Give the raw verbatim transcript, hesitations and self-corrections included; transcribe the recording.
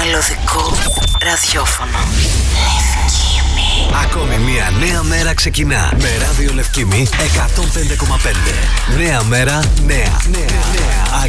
μελωδικό ραδιόφωνο. Λευκήμη. Ακόμη μια νέα μέρα ξεκινά με ράδιο Λευκήμη εκατόν πέντε κόμμα πέντε. Νέα μέρα, νέα, νέα, νέα.